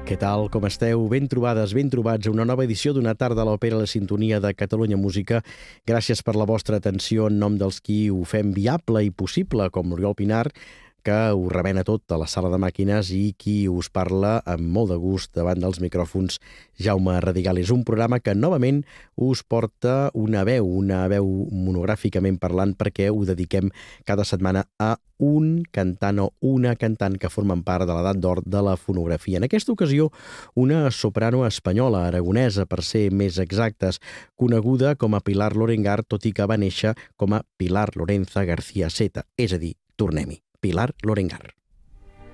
Què tal, com esteu? Ben trobades, ben trobats a una nova edició d'Una tarda a l'Òpera a la sintonia de Catalunya Música. Gràcies per la vostra atenció en nom dels qui ho fem viable i possible, com l'Oriol Pinar, que ho remena tot a la sala de màquines, i qui us parla amb molt de gust davant dels micròfons, Jaume Radigal. És un programa que novament us porta una veu monogràficament parlant, perquè ho dediquem cada setmana a un cantant o una cantant que formen part de l'edat d'or de la fonografia. En aquesta ocasió, una soprano espanyola, aragonesa, per ser més exactes, coneguda com a Pilar Lorengar, tot i que va néixer com a Pilar Lorenza García Seta. És a dir, tornem-hi. Pilar Lorengar.